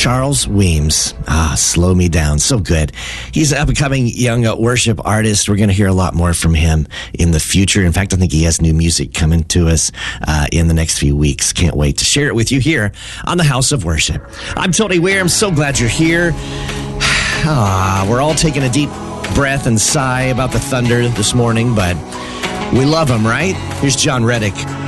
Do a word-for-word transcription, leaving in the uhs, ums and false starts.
Charles Weems. Ah, Slow Me Down. So good. He's an up-and-coming young uh, worship artist. We're going to hear a lot more from him in the future. In fact, I think he has new music coming to us uh, in the next few weeks. Can't wait to share it with you here on the House of Worship. I'm Tony Weir. I'm so glad you're here. Ah, we're all taking a deep breath and sigh about the thunder this morning, but we love him, right? Here's John Reddick.